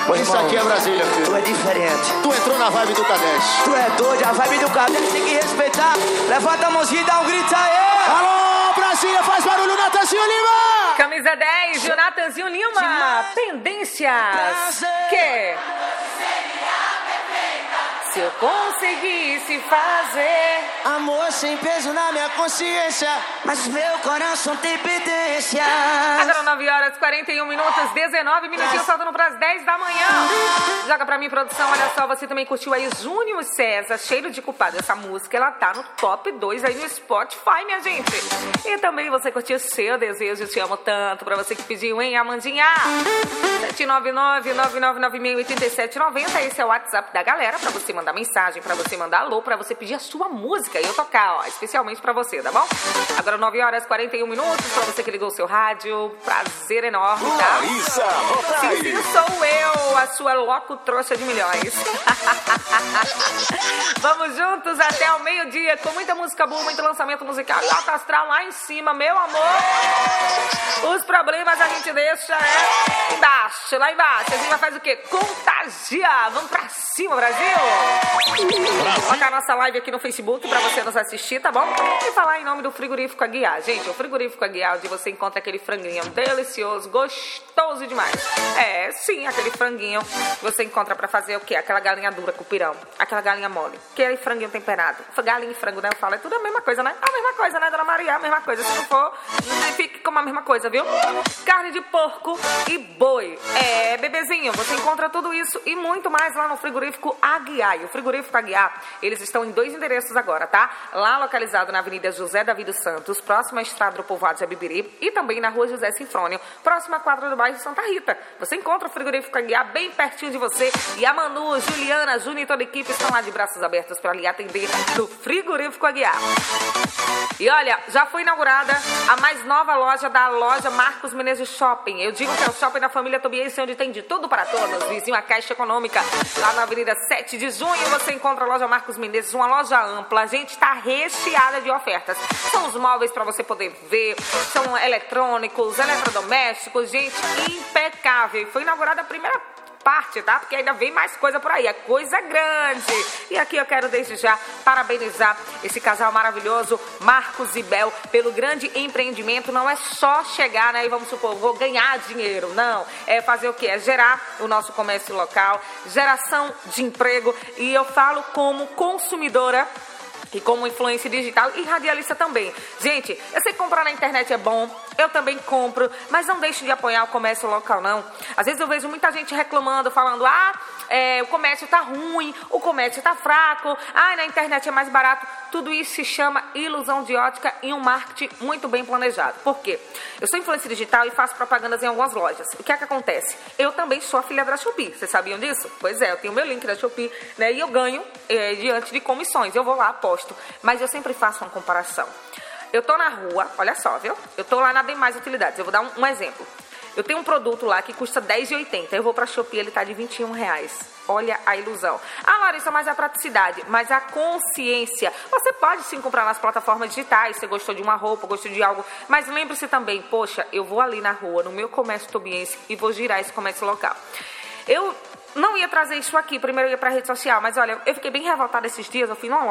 Isso aqui é Brasília, filho. Tu é diferente. Tu entrou na vibe do Cadete. Tu é doido, a vibe do Cadete tem que respeitar. Levanta a mãozinha e dá um grito aí. Alô, Brasília, faz barulho, Natanzinho Lima! Camisa 10, o Natanzinho Lima. Tendências. Que? Se eu conseguisse fazer amor sem peso na minha consciência, mas meu coração tem pendência. Agora 9 horas 41 minutos, 19 minutinhos, faltando para as 10 da manhã. Joga pra mim, produção, olha só, você também curtiu aí Júnior César, Cheiro de Culpado. Essa música, ela tá no top 2 aí no Spotify, minha gente. E também você curtiu Seu Desejo, Te Amo Tanto, pra você que pediu, hein, Amandinha? 799-9996-8790, esse é o WhatsApp da galera, pra você mandar mensagem, pra você mandar alô, pra você pedir a sua música e eu tocar, ó, especialmente pra você, tá bom? Agora 9 horas 41 minutos, pra você que ligou o seu rádio, prazer enorme, tá? Larissa Sim, sou eu, a sua loco trouxa de milhões. Vamos juntos até o meio-dia, com muita música boa, muito lançamento musical, alto astral lá em cima, meu amor. Os problemas a gente deixa, embaixo, lá embaixo. A gente vai fazer o quê? Contagiar. Vamos pra cima, Brasil. Colocar a nossa live aqui no Facebook pra você nos assistir, tá bom? E falar em nome do Frigorífico Aguiar. Gente, o Frigorífico Aguiar, onde você encontra aquele franguinho delicioso, gostoso demais. É, sim, aquele franguinho que você encontra pra fazer o quê? Aquela galinha dura com pirão, aquela galinha mole, aquele franguinho temperado. Galinha e frango, né? Eu falo, é tudo a mesma coisa, né? A mesma coisa, né, Dona Maria? A mesma coisa. Se não for, fique com a mesma coisa, viu? Carne de porco e boi. É, bebezinho, você encontra tudo isso e muito mais lá no Frigorífico Aguiar. E o Frigorífico Aguiar, eles estão em 2 endereços agora, tá? Lá localizado na Avenida José Davi dos Santos, próxima à Estrada do Povoado de Abibiri, e também na Rua José Sinfrônio, próxima à quadra do bairro Santa Rita. Você encontra o Frigorífico Aguiar bem pertinho de você. E a Manu, Juliana, Júnior e toda a equipe estão lá de braços abertos para lhe atender no Frigorífico Aguiar. E olha, já foi inaugurada a mais nova loja da loja Marcos Menezes Shopping. Eu digo que é o shopping da família Tobiense, onde tem de tudo para todos. Vizinho à Caixa Econômica, lá na Avenida 7 de Junho, você encontra a loja Marcos Menezes, uma loja ampla. A gente está recheada de ofertas. São os móveis para você poder ver, são eletrônicos, eletrodomésticos, gente, impecável. Foi inaugurada a primeira parte, tá? Porque ainda vem mais coisa por aí, é coisa grande. E aqui eu quero desde já parabenizar esse casal maravilhoso, Marcos e Bel, pelo grande empreendimento. Não é só chegar, né, e vamos supor, vou ganhar dinheiro, não. É fazer o quê? É gerar o nosso comércio local, geração de emprego. E eu falo como consumidora e como influência digital e radialista também. Gente, eu sei que comprar na internet é bom, eu também compro, mas não deixe de apoiar o comércio local, não. Às vezes eu vejo muita gente reclamando, falando, o comércio tá ruim, o comércio tá fraco, na internet é mais barato. Tudo isso se chama ilusão de ótica e um marketing muito bem planejado. Por quê? Eu sou influência digital e faço propagandas em algumas lojas. O que é que acontece? Eu também sou afiliada da Shopee. Vocês sabiam disso? Pois é, eu tenho meu link da Shopee, né? E eu ganho diante de comissões. Eu vou lá, aposto. Mas eu sempre faço uma comparação. Eu tô na rua, olha só, viu? Eu tô lá na Demais Utilidades. Eu vou dar um exemplo. Eu tenho um produto lá que custa R$10,80. Eu vou pra Shopee, ele tá de R$21. Olha a ilusão. Larissa, mas a praticidade, mas a consciência. Você pode sim comprar nas plataformas digitais, você gostou de uma roupa, gostou de algo, mas lembre-se também, poxa, eu vou ali na rua, no meu comércio tobiense e vou girar esse comércio local. Eu não ia trazer isso aqui, primeiro eu ia pra rede social, mas olha, eu fiquei bem revoltada esses dias, eu fui numa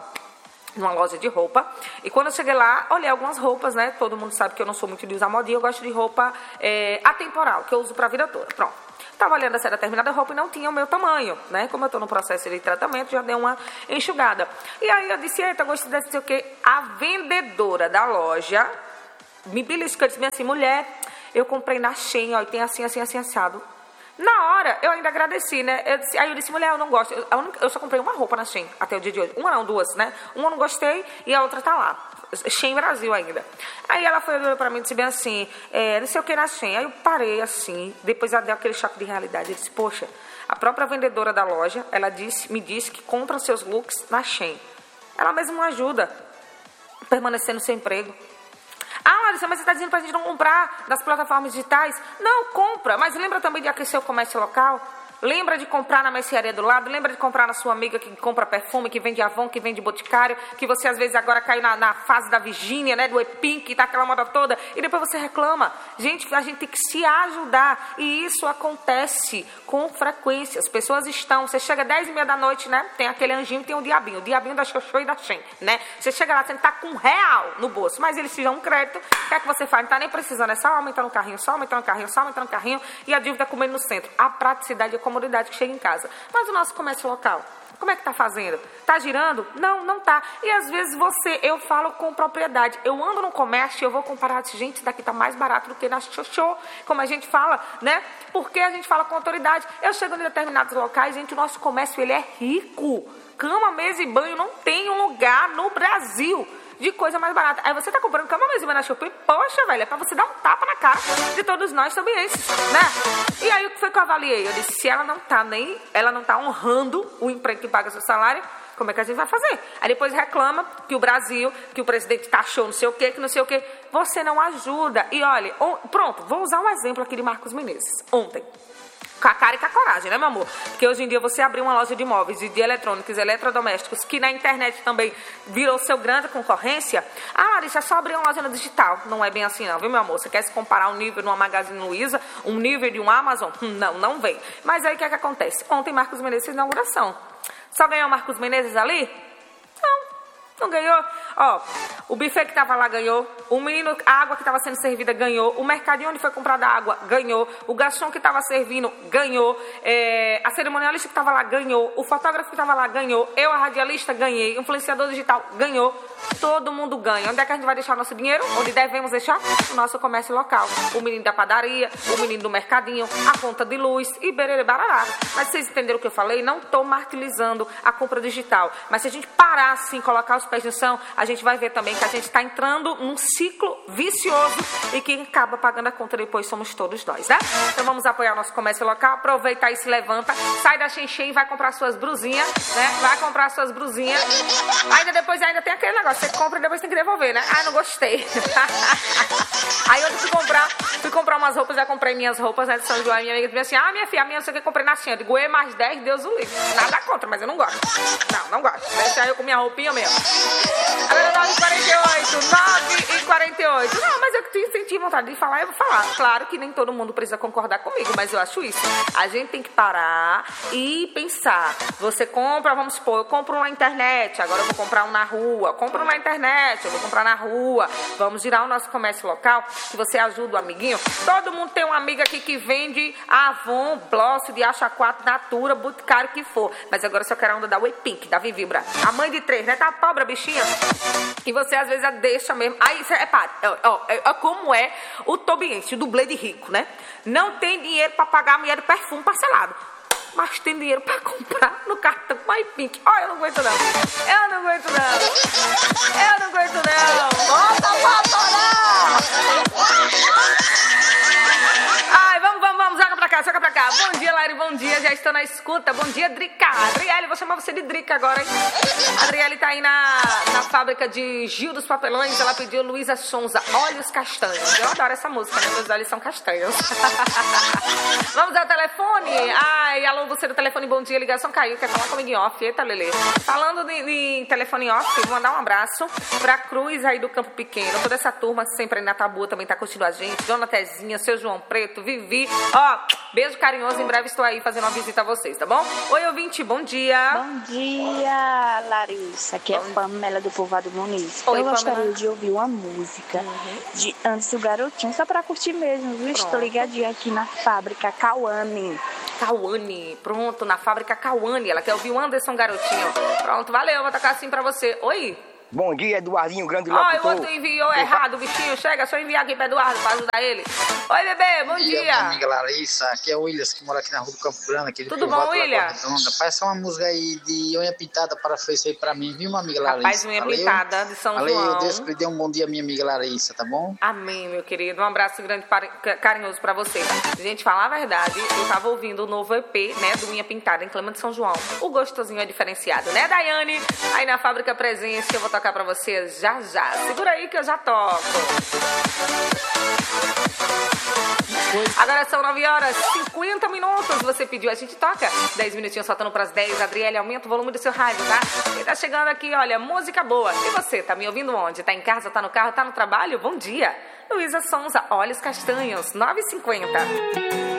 loja de roupa, e quando eu cheguei lá, olhei algumas roupas, né, todo mundo sabe que eu não sou muito de usar modinha, eu gosto de roupa atemporal, que eu uso pra vida toda, pronto. Tava olhando essa determinada roupa e não tinha o meu tamanho, né, como eu tô no processo de tratamento, já dei uma enxugada. E aí eu disse, eita, gostei desse sei o quê, a vendedora da loja me beliscou, disse assim, mulher, eu comprei na Shein, ó, e tem assim, assim, assim, assado. Na hora, eu ainda agradeci, né? Aí eu disse, mulher, eu não gosto. Eu só comprei uma roupa na Shein até o dia de hoje. Uma não, duas, né? Uma eu não gostei e a outra tá lá. Shein Brasil ainda. Aí ela foi olhando pra mim e disse bem assim, não sei o que na Shein. Aí eu parei assim, depois ela deu aquele choque de realidade. Eu disse, poxa, a própria vendedora da loja, ela me disse que compra seus looks na Shein. Ela mesma não ajuda, permanecendo sem emprego. Larissa, mas você está dizendo para a gente não comprar das plataformas digitais? Não, compra, mas lembra também de aquecer o comércio local? Lembra de comprar na mercearia do lado, lembra de comprar na sua amiga que compra perfume, que vende Avon, que vende Boticário, que você às vezes agora caiu na fase da Virgínia, né, do E-Pink, tá aquela moda toda, e depois você reclama. Gente, a gente tem que se ajudar, e isso acontece com frequência. As pessoas estão, você chega 10h30 da noite, né, tem aquele anjinho, tem o diabinho da Xoxô e da Xen, né, você chega lá, você tá com R$1 no bolso, mas eles te dão um crédito, o que é que você faz? Não tá nem precisando, é só aumentando o carrinho, só aumentando o carrinho, só aumentando o carrinho, e a dívida comendo no centro. A praticidade e a comodidade que chega em casa. Mas o nosso comércio local, como é que tá fazendo? Tá girando? Não, não tá. E às vezes eu falo com propriedade. Eu ando no comércio e eu vou comparar, gente, isso daqui tá mais barato do que na Xoxô, como a gente fala, né? Porque a gente fala com autoridade. Eu chego em determinados locais, gente, o nosso comércio, ele é rico. Cama, mesa e banho não tem um lugar no Brasil de coisa mais barata. Aí você tá comprando cama, mesa e banho na Shopee, poxa, velho, é pra você dar um tapa na cara de todos nós também, né? E aí o que foi que eu avaliei? Eu disse, se ela não tá honrando o emprego que paga seu salário, como é que a gente vai fazer? Aí depois reclama que o Brasil, que o presidente taxou não sei o quê, que não sei o quê. Você não ajuda. E olha, pronto, vou usar um exemplo aqui de Marcos Menezes. Ontem. Com a cara e com a coragem, né, meu amor? Porque hoje em dia você abrir uma loja de móveis e de eletrônicos, eletrodomésticos, que na internet também virou seu grande concorrência. Ah, Larissa, é só abrir uma loja no digital. Não é bem assim não, viu, meu amor? Você quer se comparar um nível de uma Magazine Luiza, um nível de um Amazon? Não vem. Mas aí o que é que acontece? Ontem Marcos Menezes fez inauguração. Só ganhou Marcos Menezes ali? Não ganhou. Ó, o buffet que tava lá ganhou. O menino, a água que tava sendo servida ganhou. O mercadinho onde foi comprada a água ganhou. O garçom que tava servindo ganhou. A cerimonialista que tava lá ganhou. O fotógrafo que tava lá ganhou. Eu, a radialista, ganhei. O influenciador digital ganhou. Todo mundo ganha. Onde é que a gente vai deixar nosso dinheiro? Onde devemos deixar? No nosso comércio local. O menino da padaria, o menino do mercadinho, a conta de luz e bererê barará. Mas vocês entenderam o que eu falei? Não tô martirizando a compra digital. Mas se a gente parar assim, colocar os pés no chão, a gente vai ver também que a gente está entrando num ciclo vicioso e que acaba pagando a conta depois somos todos nós, né? Então vamos apoiar o nosso comércio local, aproveita aí, se levanta, sai da Xenxen e vai comprar suas brusinhas, né? Vai comprar suas brusinhas. Ainda tem aquele negócio, você compra e depois tem que devolver, né? Ah, não gostei. Aí eu fui comprar umas roupas, já comprei minhas roupas, né, de São João, e minha amiga disse assim, minha filha, a minha não sei o que eu comprei na Shein. Eu digo, mais 10, Deus o livre. Nada contra, mas eu não gosto. Não gosto. Deixa eu com minha roupinha mesmo. Agora 9h48. Não, mas eu senti vontade de falar, eu vou falar. Claro que nem todo mundo precisa concordar comigo, mas eu acho isso. A gente tem que parar e pensar. Você compra, vamos supor, eu compro na internet, agora eu vou comprar um na rua. Compro na internet, eu vou comprar na rua. Vamos girar o nosso comércio local, que você ajuda o amiguinho. Todo mundo tem uma amiga aqui que vende Avon, Bloss, de Acha 4, Natura, Boticário, que for. Mas agora eu só quero a onda da Waypink, da Vivibra. A mãe de 3, né? Tá pobre, bichinha. E você às vezes deixa mesmo. Aí, como é o tobiense, o dublê de rico, né? Não tem dinheiro pra pagar a mulher do perfume parcelado, mas tem dinheiro pra comprar no cartão Waypink. Eu não aguento não. Ai, vamos, joga pra cá. Bom dia, Lari, bom dia, já estou na escuta. Bom dia, Drica. Adriele, vou chamar você de Drica agora, hein? A Adriele tá aí na fábrica de Gil dos Papelões, ela pediu Luísa Sonza, Olhos Castanhos. Eu adoro essa música, né? Meus olhos são castanhos. Vamos ao telefone? Ai, alô, você do telefone, bom dia, ligação caiu, quer falar comigo em off? Eita, Lelê. Falando de telefone off, vou mandar um abraço pra Cruz aí do Campo Pequeno, toda essa turma sempre aí na Tabu também tá curtindo a gente, Dona Tezinha, seu João Preto, Vivi, beijo carinhoso, em breve estou aí fazendo uma visita a vocês, tá bom? Oi, ouvinte, bom dia. Bom dia, Larissa, aqui é Pamela do Povoado Muniz. Oi, eu gostaria Pamela. de ouvir uma música de Antes do Garotinho, só pra curtir mesmo, viu? Pronto. Estou ligadinha aqui na fábrica Cauane. Pronto, na fábrica Cauane, ela quer ouvir o Anderson Garotinho. Pronto, valeu, vou tocar assim pra você. Oi. Bom dia, Eduardinho, grande O locutor. outro enviou errado, o bichinho. Chega, só enviar aqui pra Eduardo pra ajudar ele. Oi, bebê, bom dia. Minha amiga Larissa, aqui é o Williams, que mora aqui na rua do Campo Grande. Aquele Tudo bom, William? Parece uma música aí de unha pintada para oferecer aí pra mim, viu, minha amiga Larissa? Rapaz, unha pintada de São João. Deus que lhe dê um bom dia, minha amiga Larissa, tá bom? Amém, meu querido. Um abraço grande, carinhoso pra você. Gente, falar a verdade, eu tava ouvindo o novo EP, né, do Unha Pintada em Clima de São João. O gostosinho é diferenciado, né, Daiane? Aí na fábrica Presença, eu vou tocar pra você já já. Segura aí que eu já toco. Agora são 9h50. Você pediu, a gente toca. 10 minutinhos faltando pras 10. Adriele, aumenta o volume do seu rádio, tá? Quem tá chegando aqui, olha, música boa. E você, tá me ouvindo onde? Tá em casa, tá no carro, tá no trabalho? Bom dia. Luísa Sonza, Olhos Castanhos, 9h50.